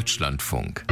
Deutschlandfunk.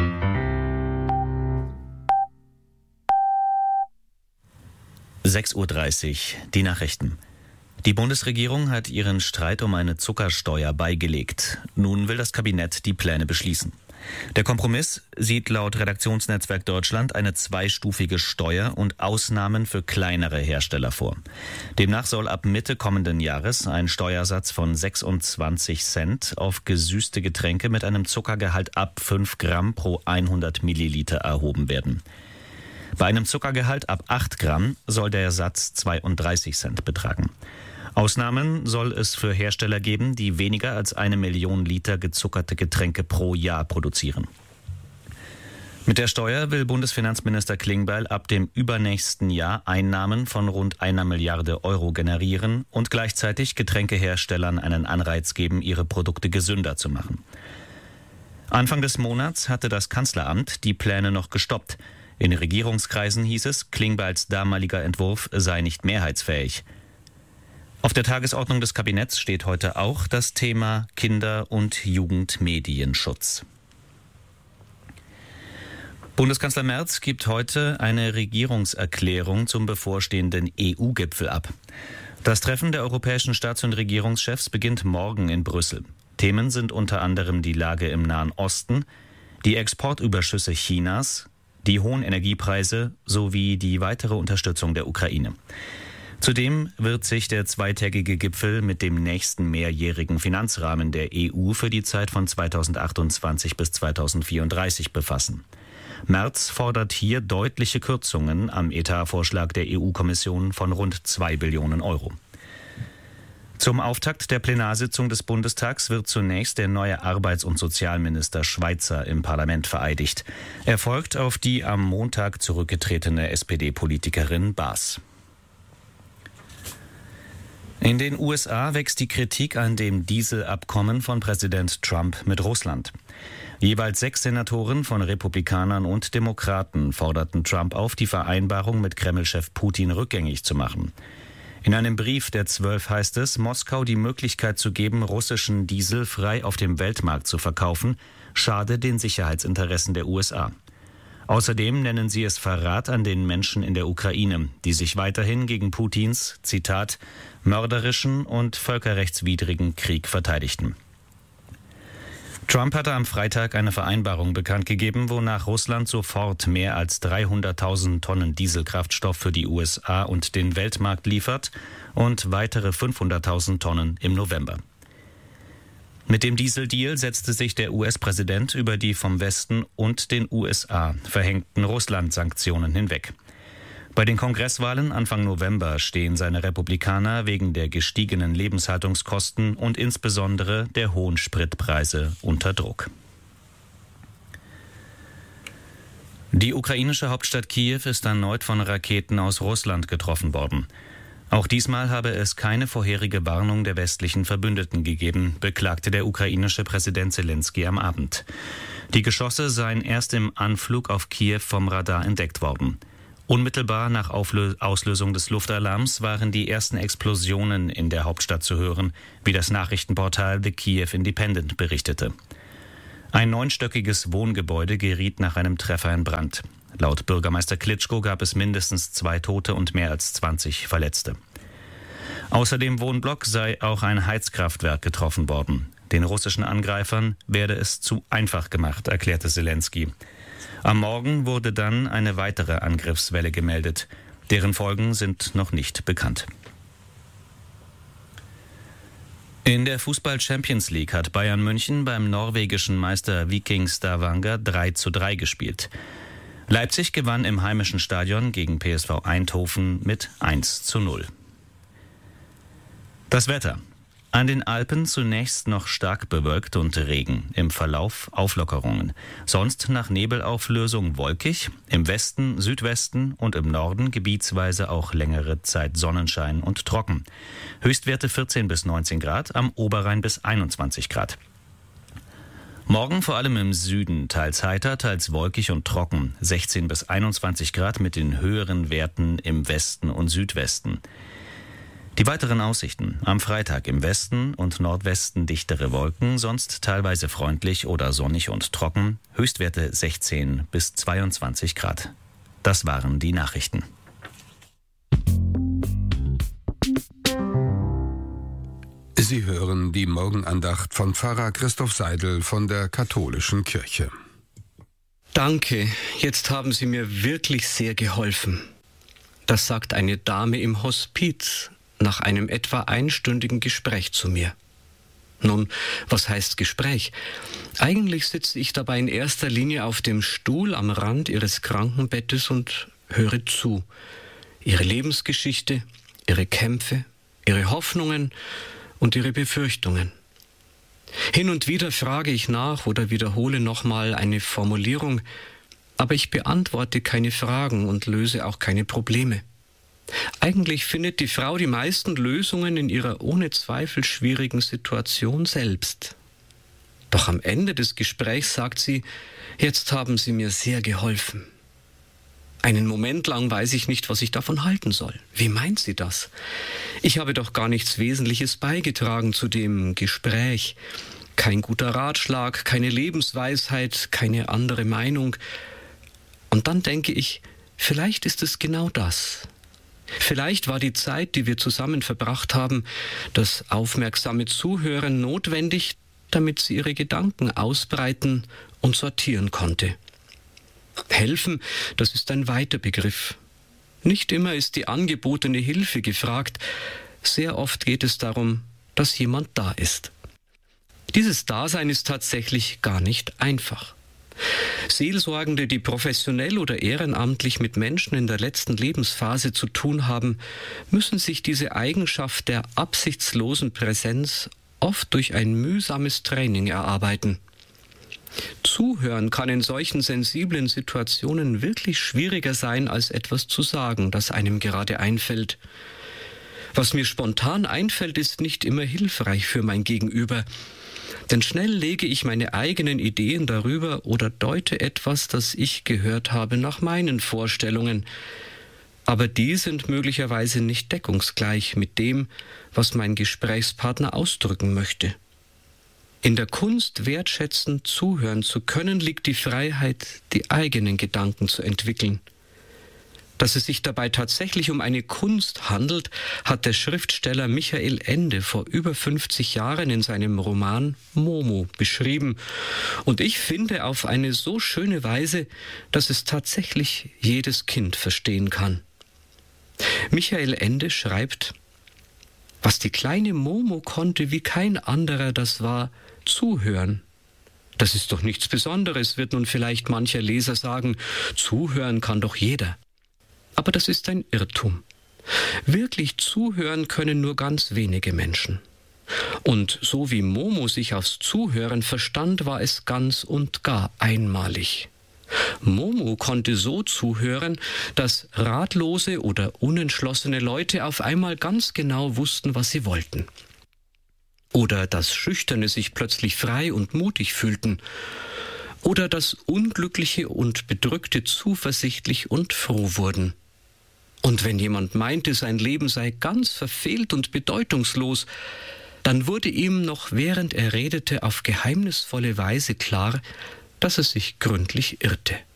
(6:30 Uhr), die Nachrichten. Die Bundesregierung hat ihren Streit um eine Zuckersteuer beigelegt. Nun will das Kabinett die Pläne beschließen. Der Kompromiss sieht laut Redaktionsnetzwerk Deutschland eine zweistufige Steuer und Ausnahmen für kleinere Hersteller vor. Demnach soll ab Mitte kommenden Jahres ein Steuersatz von 26 Cent auf gesüßte Getränke mit einem Zuckergehalt ab 5 Gramm pro 100 Milliliter erhoben werden. Bei einem Zuckergehalt ab 8 Gramm soll der Satz 32 Cent betragen. Ausnahmen soll es für Hersteller geben, die weniger als 1 Million Liter gezuckerte Getränke pro Jahr produzieren. Mit der Steuer will Bundesfinanzminister Klingbeil ab dem übernächsten Jahr Einnahmen von rund 1 Milliarde Euro generieren und gleichzeitig Getränkeherstellern einen Anreiz geben, ihre Produkte gesünder zu machen. Anfang des Monats hatte das Kanzleramt die Pläne noch gestoppt. In Regierungskreisen hieß es, Klingbeils damaliger Entwurf sei nicht mehrheitsfähig. Auf der Tagesordnung des Kabinetts steht heute auch das Thema Kinder- und Jugendmedienschutz. Bundeskanzler Merz gibt heute eine Regierungserklärung zum bevorstehenden EU-Gipfel ab. Das Treffen der europäischen Staats- und Regierungschefs beginnt morgen in Brüssel. Themen sind unter anderem die Lage im Nahen Osten, die Exportüberschüsse Chinas, die hohen Energiepreise sowie die weitere Unterstützung der Ukraine. Zudem wird sich der zweitägige Gipfel mit dem nächsten mehrjährigen Finanzrahmen der EU für die Zeit von 2028 bis 2034 befassen. Merz fordert hier deutliche Kürzungen am Etatvorschlag der EU-Kommission von rund 2 Billionen Euro. Zum Auftakt der Plenarsitzung des Bundestags wird zunächst der neue Arbeits- und Sozialminister Schweizer im Parlament vereidigt. Er folgt auf die am Montag zurückgetretene SPD-Politikerin Baas. In den USA wächst die Kritik an dem Dieselabkommen von Präsident Trump mit Russland. Jeweils 6 Senatoren von Republikanern und Demokraten forderten Trump auf, die Vereinbarung mit Kreml-Chef Putin rückgängig zu machen. In einem Brief der 12 heißt es, Moskau die Möglichkeit zu geben, russischen Diesel frei auf dem Weltmarkt zu verkaufen, schade den Sicherheitsinteressen der USA. Außerdem nennen sie es Verrat an den Menschen in der Ukraine, die sich weiterhin gegen Putins, Zitat, mörderischen und völkerrechtswidrigen Krieg verteidigten. Trump hatte am Freitag eine Vereinbarung bekannt gegeben, wonach Russland sofort mehr als 300.000 Tonnen Dieselkraftstoff für die USA und den Weltmarkt liefert und weitere 500.000 Tonnen im November. Mit dem Dieseldeal setzte sich der US-Präsident über die vom Westen und den USA verhängten Russland-Sanktionen hinweg. Bei den Kongresswahlen Anfang November stehen seine Republikaner wegen der gestiegenen Lebenshaltungskosten und insbesondere der hohen Spritpreise unter Druck. Die ukrainische Hauptstadt Kiew ist erneut von Raketen aus Russland getroffen worden. Auch diesmal habe es keine vorherige Warnung der westlichen Verbündeten gegeben, beklagte der ukrainische Präsident Zelensky am Abend. Die Geschosse seien erst im Anflug auf Kiew vom Radar entdeckt worden. Unmittelbar nach Auslösung des Luftalarms waren die ersten Explosionen in der Hauptstadt zu hören, wie das Nachrichtenportal The Kiev Independent berichtete. Ein 9-stöckiges Wohngebäude geriet nach einem Treffer in Brand. Laut Bürgermeister Klitschko gab es mindestens 2 Tote und mehr als 20 Verletzte. Außer dem Wohnblock sei auch ein Heizkraftwerk getroffen worden. Den russischen Angreifern werde es zu einfach gemacht, erklärte Zelensky. Am Morgen wurde dann eine weitere Angriffswelle gemeldet. Deren Folgen sind noch nicht bekannt. In der Fußball-Champions League hat Bayern München beim norwegischen Meister Viking Stavanger 3:3 gespielt. Leipzig gewann im heimischen Stadion gegen PSV Eindhoven mit 1:0. Das Wetter. An den Alpen zunächst noch stark bewölkt und Regen, im Verlauf Auflockerungen. Sonst nach Nebelauflösung wolkig, im Westen, Südwesten und im Norden gebietsweise auch längere Zeit Sonnenschein und trocken. Höchstwerte 14 bis 19 Grad, am Oberrhein bis 21 Grad. Morgen vor allem im Süden teils heiter, teils wolkig und trocken, 16 bis 21 Grad mit den höheren Werten im Westen und Südwesten. Die weiteren Aussichten: am Freitag im Westen und Nordwesten dichtere Wolken, sonst teilweise freundlich oder sonnig und trocken, Höchstwerte 16 bis 22 Grad. Das waren die Nachrichten. Sie hören die Morgenandacht von Pfarrer Christoph Seidel von der Katholischen Kirche. Danke, jetzt haben Sie mir wirklich sehr geholfen. Das sagt eine Dame im Hospiz nach einem etwa einstündigen Gespräch zu mir. Nun, was heißt Gespräch? Eigentlich sitze ich dabei in erster Linie auf dem Stuhl am Rand ihres Krankenbettes und höre zu. Ihre Lebensgeschichte, ihre Kämpfe, ihre Hoffnungen und ihre Befürchtungen. Hin und wieder frage ich nach oder wiederhole nochmal eine Formulierung, aber ich beantworte keine Fragen und löse auch keine Probleme. Eigentlich findet die Frau die meisten Lösungen in ihrer ohne Zweifel schwierigen Situation selbst. Doch am Ende des Gesprächs sagt sie, jetzt haben Sie mir sehr geholfen. Einen Moment lang weiß ich nicht, was ich davon halten soll. Wie meint sie das? Ich habe doch gar nichts Wesentliches beigetragen zu dem Gespräch. Kein guter Ratschlag, keine Lebensweisheit, keine andere Meinung. Und dann denke ich, vielleicht ist es genau das. Vielleicht war die Zeit, die wir zusammen verbracht haben, das aufmerksame Zuhören notwendig, damit sie ihre Gedanken ausbreiten und sortieren konnte. Helfen, das ist ein weiter Begriff. Nicht immer ist die angebotene Hilfe gefragt. Sehr oft geht es darum, dass jemand da ist. Dieses Dasein ist tatsächlich gar nicht einfach. Seelsorgende, die professionell oder ehrenamtlich mit Menschen in der letzten Lebensphase zu tun haben, müssen sich diese Eigenschaft der absichtslosen Präsenz oft durch ein mühsames Training erarbeiten. Zuhören kann in solchen sensiblen Situationen wirklich schwieriger sein, als etwas zu sagen, das einem gerade einfällt. Was mir spontan einfällt, ist nicht immer hilfreich für mein Gegenüber. Denn schnell lege ich meine eigenen Ideen darüber oder deute etwas, das ich gehört habe, nach meinen Vorstellungen. Aber die sind möglicherweise nicht deckungsgleich mit dem, was mein Gesprächspartner ausdrücken möchte. In der Kunst, wertschätzend zuhören zu können, liegt die Freiheit, die eigenen Gedanken zu entwickeln. Dass es sich dabei tatsächlich um eine Kunst handelt, hat der Schriftsteller Michael Ende vor über 50 Jahren in seinem Roman Momo beschrieben. Und ich finde auf eine so schöne Weise, dass es tatsächlich jedes Kind verstehen kann. Michael Ende schreibt: Was die kleine Momo konnte wie kein anderer, das war zuhören. Das ist doch nichts Besonderes, wird nun vielleicht mancher Leser sagen. Zuhören kann doch jeder. Aber das ist ein Irrtum. Wirklich zuhören können nur ganz wenige Menschen. Und so wie Momo sich aufs Zuhören verstand, war es ganz und gar einmalig. Momo konnte so zuhören, dass ratlose oder unentschlossene Leute auf einmal ganz genau wussten, was sie wollten. Oder dass Schüchterne sich plötzlich frei und mutig fühlten. Oder dass Unglückliche und Bedrückte zuversichtlich und froh wurden. Und wenn jemand meinte, sein Leben sei ganz verfehlt und bedeutungslos, dann wurde ihm noch während er redete auf geheimnisvolle Weise klar, dass er sich gründlich irrte.